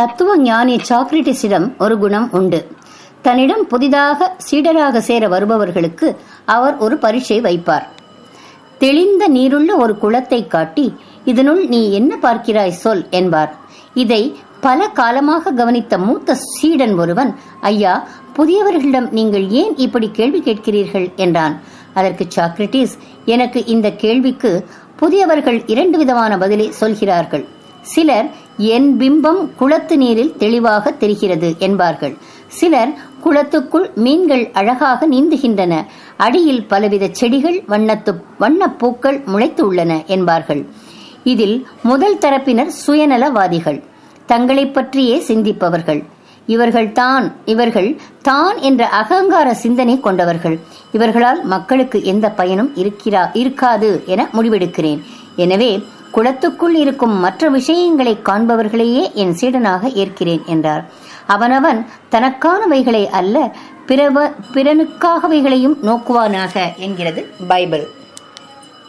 தத்துவ ஞானி சாக்ரட்டிஸிடம் ஒரு குணம் உண்டு. தன்னிடம் புதிதாக சீடராக சேர வருபவர்களுக்கு அவர் ஒரு பரீட்சை வைப்பார். தெளிந்த நீருள்ள ஒரு குளத்தை காட்டி, இதனுள் நீ என்ன பார்க்கிறாய் சொல் என்பார். இதை பல காலமாக கவனித்த மூத்த சீடன் ஒருவன், ஐயா, புதியவர்களிடம் நீங்கள் ஏன் இப்படி கேள்வி கேட்கிறீர்கள் என்றான். அதற்கு சாக்ரட்டிஸ், எனக்கு இந்த கேள்விக்கு புதியவர்கள் 2 விதமான பதிலை சொல்கிறார்கள். சிலர் என் பிம்பம் குளத்து நீரில் தெளிவாக தெரிகிறது என்பார்கள். சிலர் குளத்துக்குள் மீன்கள் அழகாக நீந்துகின்றன, அடியில் பலவித செடிகள் வண்ணப்பூக்கள் முளைத்து உள்ளன என்பார்கள். இதில் முதல் தரப்பினர் சுயநலவாதிகள், தங்களை பற்றியே சிந்திப்பவர்கள். இவர்கள் தான் என்ற அகங்கார சிந்தனை கொண்டவர்கள். இவர்களால் மக்களுக்கு எந்த பயனும் இருக்காது என முடிவெடுக்கிறேன். எனவே குளத்துக்குள் இருக்கும் மற்ற விஷயங்களை காண்பவர்களையே என் சீடனாக ஏற்கிறேன் என்றார். அவனவன் தனக்கானவைகளை அல்ல, பிறனுக்காகவைகளையும் நோக்குவானாக என்கிறது பைபிள்.